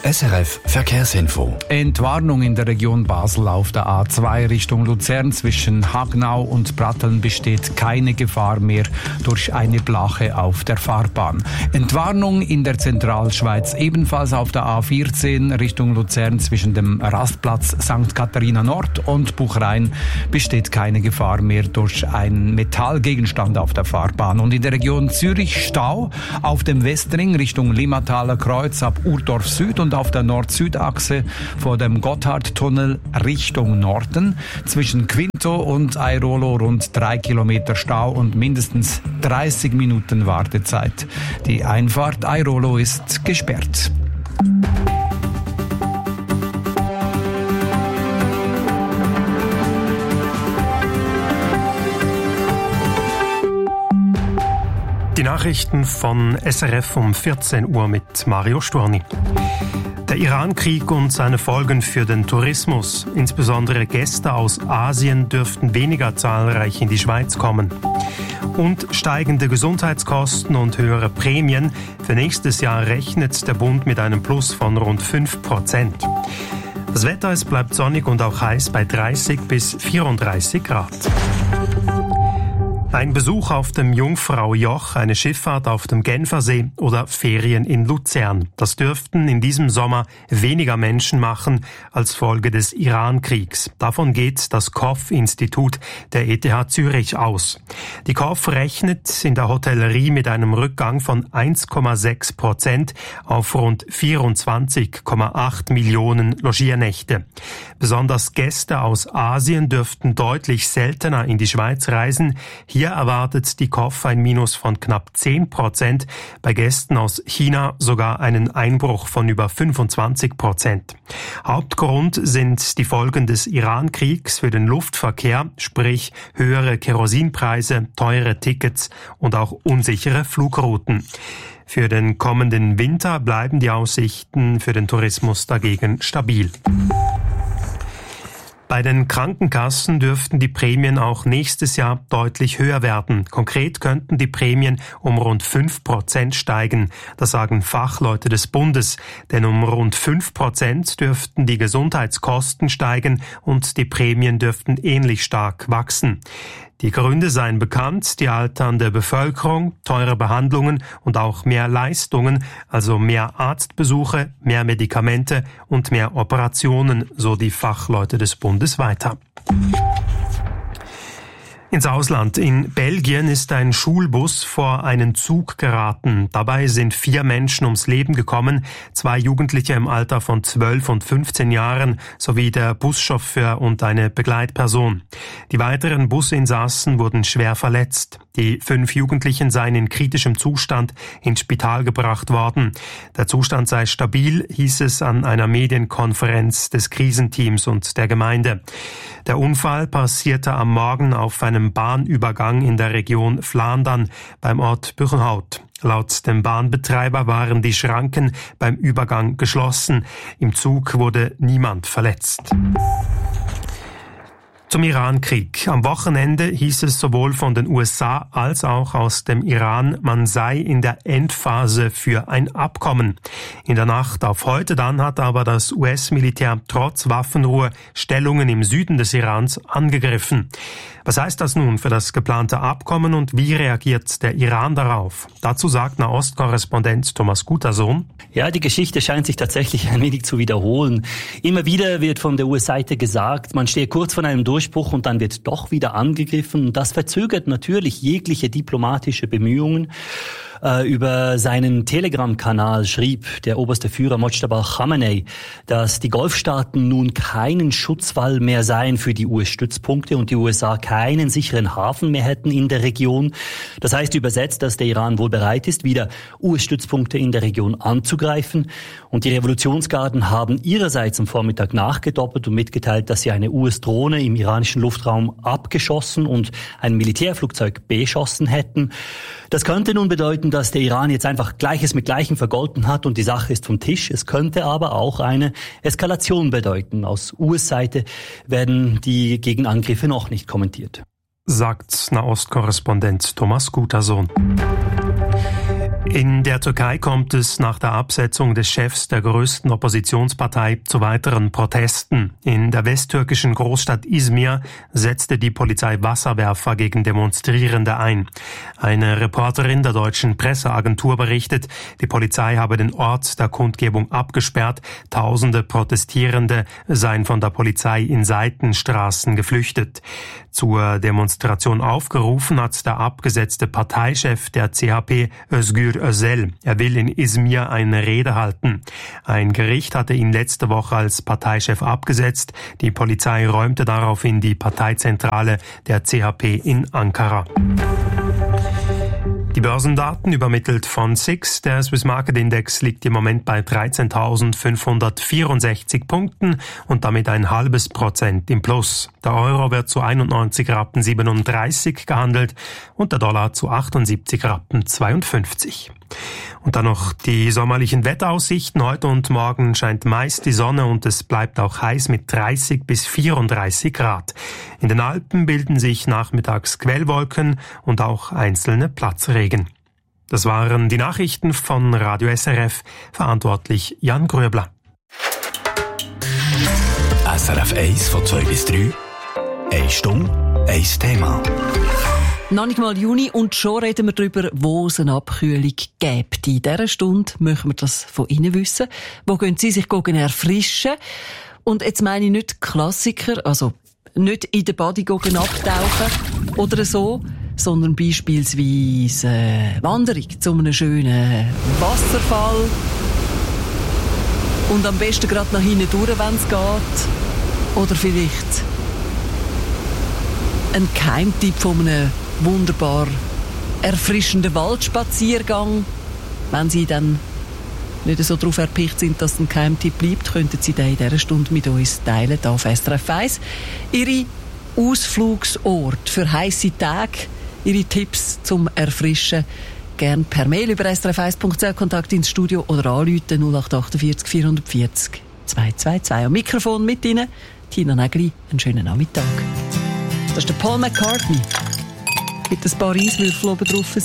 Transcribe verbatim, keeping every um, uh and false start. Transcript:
S R F Verkehrsinfo. Entwarnung in der Region Basel auf der A zwei Richtung Luzern. Zwischen Hagnau und Pratteln besteht keine Gefahr mehr durch eine Blache auf der Fahrbahn. Entwarnung in der Zentralschweiz ebenfalls auf der A vierzehn Richtung Luzern. Zwischen dem Rastplatz Sankt Katharina Nord und Buchrein besteht keine Gefahr mehr durch einen Metallgegenstand auf der Fahrbahn. Und in der Region Zürich Stau auf dem Westring Richtung Limmataler Kreuz ab Urdorf Süd und auf der Nord-Süd-Achse vor dem Gotthardtunnel Richtung Norden. Zwischen Quinto und Airolo rund drei Kilometer Stau und mindestens dreißig Minuten Wartezeit. Die Einfahrt Airolo ist gesperrt. Die Nachrichten von S R F um vierzehn Uhr mit Mario Storni. Der Iran-Krieg und seine Folgen für den Tourismus. Insbesondere Gäste aus Asien dürften weniger zahlreich in die Schweiz kommen. Und steigende Gesundheitskosten und höhere Prämien. Für nächstes Jahr rechnet der Bund mit einem Plus von rund fünf Prozent. Das Wetter, es bleibt sonnig und auch heiß bei dreißig bis vierunddreißig Grad. Ein Besuch auf dem Jungfraujoch, eine Schifffahrt auf dem Genfersee oder Ferien in Luzern. Das dürften in diesem Sommer weniger Menschen machen als Folge des Iran-Kriegs. Davon geht das K O F-Institut der E T H Zürich aus. Die K O F rechnet in der Hotellerie mit einem Rückgang von eins Komma sechs Prozent auf rund vierundzwanzig Komma acht Millionen Logiernächte. Besonders Gäste aus Asien dürften deutlich seltener in die Schweiz reisen. Hier erwartet die K O F ein Minus von knapp zehn Prozent, bei Gästen aus China sogar einen Einbruch von über fünfundzwanzig Prozent. Hauptgrund sind die Folgen des Iran-Kriegs für den Luftverkehr, sprich höhere Kerosinpreise, teure Tickets und auch unsichere Flugrouten. Für den kommenden Winter bleiben die Aussichten für den Tourismus dagegen stabil. Bei den Krankenkassen dürften die Prämien auch nächstes Jahr deutlich höher werden. Konkret könnten die Prämien um rund fünf Prozent steigen. Das sagen Fachleute des Bundes. Denn um rund fünf Prozent dürften die Gesundheitskosten steigen und die Prämien dürften ähnlich stark wachsen. Die Gründe seien bekannt, die alternde Bevölkerung, teure Behandlungen und auch mehr Leistungen, also mehr Arztbesuche, mehr Medikamente und mehr Operationen, so die Fachleute des Bundes weiter. Ins Ausland. In Belgien ist ein Schulbus vor einen Zug geraten. Dabei sind vier Menschen ums Leben gekommen, zwei Jugendliche im Alter von zwölf und fünfzehn Jahren sowie der Buschauffeur und eine Begleitperson. Die weiteren Businsassen wurden schwer verletzt. Die fünf Jugendlichen seien in kritischem Zustand ins Spital gebracht worden. Der Zustand sei stabil, hieß es an einer Medienkonferenz des Krisenteams und der Gemeinde. Der Unfall passierte am Morgen auf einem Bahnübergang in der Region Flandern beim Ort Buchenhout. Laut dem Bahnbetreiber waren die Schranken beim Übergang geschlossen. Im Zug wurde niemand verletzt. Zum Iran-Krieg. Am Wochenende hieß es sowohl von den U S A als auch aus dem Iran, man sei in der Endphase für ein Abkommen. In der Nacht auf heute dann hat aber das U S-Militär trotz Waffenruhe Stellungen im Süden des Irans angegriffen. Was heißt das nun für das geplante Abkommen und wie reagiert der Iran darauf? Dazu sagt Nahost-Korrespondent Thomas Gutersohn. Ja, die Geschichte scheint sich tatsächlich ein wenig zu wiederholen. Immer wieder wird von der U S-Seite gesagt, man stehe kurz vor einem Durchbruch und dann wird doch wieder angegriffen. Das verzögert natürlich jegliche diplomatische Bemühungen. Über seinen Telegram-Kanal schrieb der oberste Führer Mojtaba Khamenei, dass die Golfstaaten nun keinen Schutzwall mehr seien für die U S-Stützpunkte und die U S A keinen sicheren Hafen mehr hätten in der Region. Das heißt übersetzt, dass der Iran wohl bereit ist, wieder U S-Stützpunkte in der Region anzugreifen. Und die Revolutionsgarden haben ihrerseits am Vormittag nachgedoppelt und mitgeteilt, dass sie eine U S-Drohne im iranischen Luftraum abgeschossen und ein Militärflugzeug beschossen hätten. Das könnte nun bedeuten, dass der Iran jetzt einfach Gleiches mit Gleichem vergolten hat und die Sache ist vom Tisch. Es könnte aber auch eine Eskalation bedeuten. Aus U S-Seite werden die Gegenangriffe noch nicht kommentiert. Sagt Nahost-Korrespondent Thomas Gutersohn. In der Türkei kommt es nach der Absetzung des Chefs der größten Oppositionspartei zu weiteren Protesten. In der westtürkischen Großstadt Izmir setzte die Polizei Wasserwerfer gegen Demonstrierende ein. Eine Reporterin der deutschen Presseagentur berichtet, die Polizei habe den Ort der Kundgebung abgesperrt. Tausende Protestierende seien von der Polizei in Seitenstraßen geflüchtet. Zur Demonstration aufgerufen hat der abgesetzte Parteichef der C H P, Özgür Özel. Er will in Izmir eine Rede halten. Ein Gericht hatte ihn letzte Woche als Parteichef abgesetzt. Die Polizei räumte daraufhin die Parteizentrale der C H P in Ankara. Die Börsendaten übermittelt von S I X. Der Swiss Market Index liegt im Moment bei dreizehntausendfünfhundertvierundsechzig Punkten und damit ein halbes Prozent im Plus. Der Euro wird zu einundneunzig Rappen siebenunddreißig gehandelt und der Dollar zu achtundsiebzig Rappen zweiundfünfzig. Und dann noch die sommerlichen Wetteraussichten. Heute und morgen scheint meist die Sonne und es bleibt auch heiß mit dreißig bis vierunddreißig Grad. In den Alpen bilden sich nachmittags Quellwolken und auch einzelne Platzregen. Das waren die Nachrichten von Radio S R F, verantwortlich Jan Gröbler. S R F eins von zwei bis drei. Eine Stunde, ein Thema. Noch nicht mal Juni und schon reden wir darüber, wo es eine Abkühlung gibt. In dieser Stunde möchten wir das von Ihnen wissen. Wo gehen Sie sich erfrischen? Und jetzt meine ich nicht Klassiker, also nicht in den Body abtauchen oder so, sondern beispielsweise eine Wanderung zu einem schönen Wasserfall. Und am besten gerade nach hinten durch, wenn es geht. Oder vielleicht ein Geheimtipp von einem wunderbar erfrischenden Waldspaziergang. Wenn Sie dann nicht so darauf erpicht sind, dass ein Geheimtipp bleibt, könnten Sie den in dieser Stunde mit uns teilen, hier auf S R F eins. Ihre Ausflugsort für heisse Tage, Ihre Tipps zum Erfrischen, gern per Mail über s r f eins punkt c h, Kontakt ins Studio oder anrufen null acht achtundvierzig vierhundertvierzig zweihundertzweiundzwanzig. Am Mikrofon mit Ihnen Tina Nägeli. Einen schönen Nachmittag. Das ist der Paul McCartney. Mit ein paar Eiswürfel oben drauf sind.